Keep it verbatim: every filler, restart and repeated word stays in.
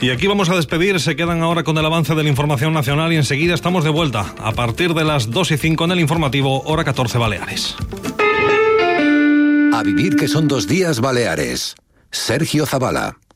Y aquí vamos a despedir, se quedan ahora con el avance de la información nacional y enseguida estamos de vuelta, a partir de las dos y cinco en el informativo, hora catorce Baleares. A vivir que son dos días Baleares. Sergio Zavala.